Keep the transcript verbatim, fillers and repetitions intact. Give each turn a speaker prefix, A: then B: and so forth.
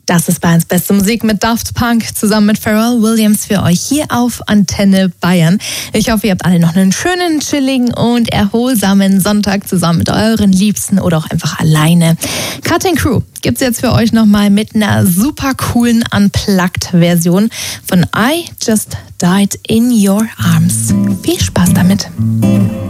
A: Das ist Bayerns beste Musik mit Daft Punk zusammen mit Pharrell Williams für euch hier auf Antenne Bayern. Ich hoffe, ihr habt alle noch einen schönen, chilligen und erholsamen Sonntag zusammen mit euren Liebsten oder auch einfach alleine. Cutting Crew gibt's jetzt für euch nochmal mit einer super coolen Unplugged-Version von I Just Died in Your Arms. Viel Spaß damit!